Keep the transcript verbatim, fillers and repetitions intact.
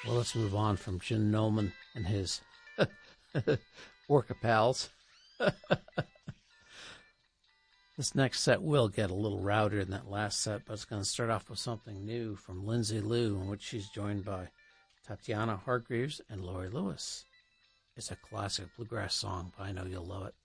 Well, let's move on from Jim Noman and his Orca pals. This next set will get a little rowdier than that last set, but it's going to start off with something new from Lindsay Lou, in which she's joined by Tatiana Hargreaves and Laurie Lewis. It's a classic bluegrass song, but I know you'll love it.